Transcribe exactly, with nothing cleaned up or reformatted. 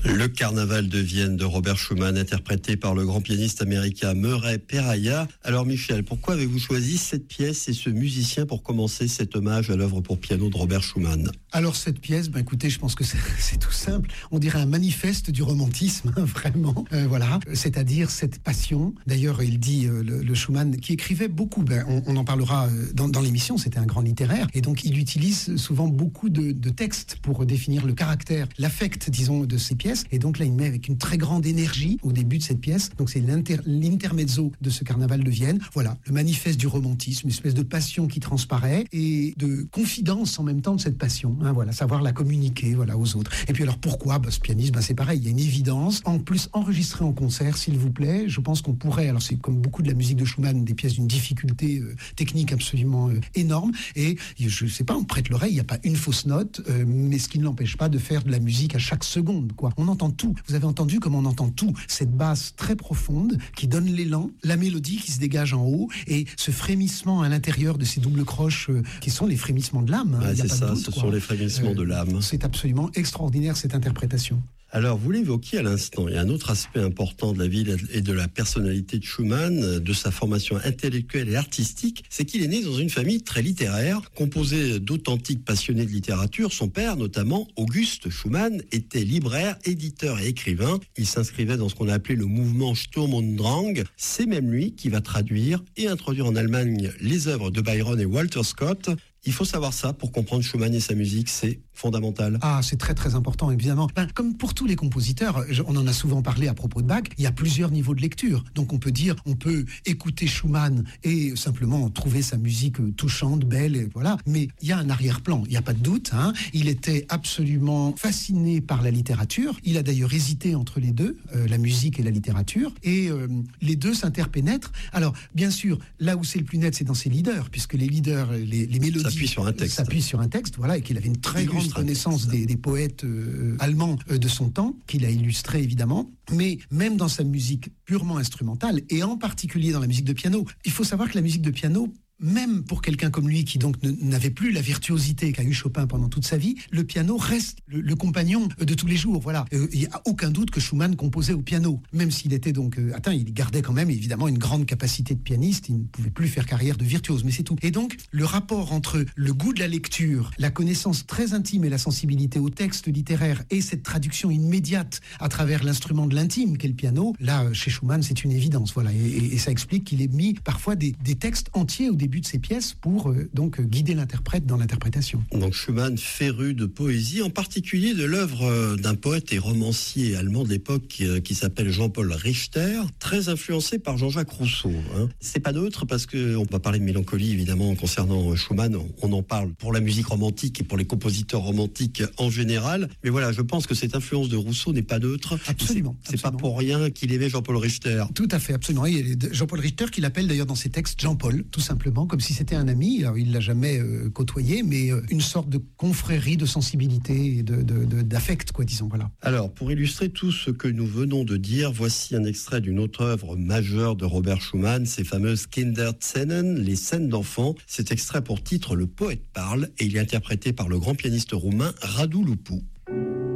Le Carnaval de Vienne de Robert Schumann, interprété par le grand pianiste américain Murray Perahia. Alors Michel, pourquoi avez-vous choisi cette pièce et ce musicien pour commencer cet hommage à l'œuvre pour piano de Robert Schumann? Alors cette pièce, ben écoutez, je pense que c'est, c'est tout simple. On dirait un manifeste du romantisme, hein, vraiment. Euh, voilà, c'est-à-dire cette passion. D'ailleurs, il dit euh, le, le Schumann qui écrivait beaucoup. Ben, on, on en parlera dans, dans l'émission. C'était un grand littéraire, et donc il utilise souvent beaucoup de, de textes pour définir le caractère, l'affect, disons, de ses pièces. Et donc là, il met avec une très grande énergie au début de cette pièce. Donc c'est l'inter, l'intermezzo de ce Carnaval de Vienne. Voilà, le manifeste du romantisme, une espèce de passion qui transparaît et de confidence en même temps de cette passion. Hein, voilà, savoir la communiquer, voilà, aux autres. Et puis alors pourquoi bah, ce pianiste, bah, c'est pareil, il y a une évidence. En plus, enregistré en concert, s'il vous plaît, je pense qu'on pourrait. Alors c'est comme beaucoup de la musique de Schumann, des pièces d'une difficulté euh, technique absolument euh, énorme. Et je sais pas, on prête l'oreille, il n'y a pas une fausse note, euh, mais ce qui ne l'empêche pas de faire de la musique à chaque seconde, quoi. On entend tout. Vous avez entendu comme on entend tout. Cette basse très profonde qui donne l'élan, la mélodie qui se dégage en haut et ce frémissement à l'intérieur de ces doubles croches euh, qui sont les frémissements de l'âme. Hein, ouais, c'est pas ça, de doute, ce quoi. sont les frémissements euh, de l'âme. C'est absolument extraordinaire cette interprétation. Alors, vous l'évoquiez à l'instant, il y a un autre aspect important de la vie et de la personnalité de Schumann, de sa formation intellectuelle et artistique, c'est qu'il est né dans une famille très littéraire, composée d'authentiques passionnés de littérature. Son père, notamment, Auguste Schumann, était libraire, éditeur et écrivain. Il s'inscrivait dans ce qu'on a appelé le mouvement Sturm und Drang. C'est même lui qui va traduire et introduire en Allemagne les œuvres de Byron et Walter Scott. Il faut savoir ça pour comprendre Schumann et sa musique, c'est fondamental. Ah, c'est très très important, évidemment. Ben, comme pour tous les compositeurs, on en a souvent parlé à propos de Bach, il y a plusieurs niveaux de lecture. Donc on peut dire, on peut écouter Schumann et simplement trouver sa musique touchante, belle, et voilà. Mais il y a un arrière-plan, il n'y a pas de doute. Hein. Il était absolument fasciné par la littérature. Il a d'ailleurs hésité entre les deux, euh, la musique et la littérature. Et euh, les deux s'interpénètrent. Alors, bien sûr, là où c'est le plus net, c'est dans ses leaders, puisque les leaders, les, les mélodies... S'appuie sur un texte. S'appuie sur un texte, voilà, et qu'il avait une très grande connaissance des, des poètes euh, allemands euh, de son temps, qu'il a illustré évidemment. Mais même dans sa musique purement instrumentale, et en particulier dans la musique de piano, il faut savoir que la musique de piano, même pour quelqu'un comme lui qui donc ne, n'avait plus la virtuosité qu'a eu Chopin pendant toute sa vie, le piano reste le, le compagnon de tous les jours. Voilà, il euh, n'y a aucun doute que Schumann composait au piano, même s'il était donc euh, atteint, il gardait quand même évidemment une grande capacité de pianiste. Il ne pouvait plus faire carrière de virtuose, mais c'est tout. Et donc le rapport entre le goût de la lecture, la connaissance très intime et la sensibilité au texte littéraire et cette traduction immédiate à travers l'instrument de l'intime qu'est le piano, là chez Schumann c'est une évidence. Voilà, et, et, et ça explique qu'il ait mis parfois des, des textes entiers au début de ses pièces pour euh, donc guider l'interprète dans l'interprétation. Donc Schumann féru de poésie, en particulier de l'œuvre euh, d'un poète et romancier allemand de l'époque euh, qui s'appelle Jean-Paul Richter, très influencé par Jean-Jacques Rousseau. Hein. C'est pas neutre parce que on va parler de mélancolie évidemment concernant Schumann, on en parle pour la musique romantique et pour les compositeurs romantiques en général, mais voilà, je pense que cette influence de Rousseau n'est pas neutre. Absolument. C'est, c'est absolument. pas pour rien qu'il aimait Jean-Paul Richter. Tout à fait, absolument. Il y a Jean-Paul Richter qui l'appelle d'ailleurs dans ses textes Jean-Paul, tout simplement, comme si c'était un ami. Alors, il ne l'a jamais euh, côtoyé, mais euh, une sorte de confrérie de sensibilité et de, de, de, d'affect, quoi, disons. Voilà. Alors, pour illustrer tout ce que nous venons de dire, voici un extrait d'une autre œuvre majeure de Robert Schumann, ces fameuses Kinderszenen, les scènes d'enfants. Cet extrait pour titre Le poète parle et il est interprété par le grand pianiste roumain Radu Lupu.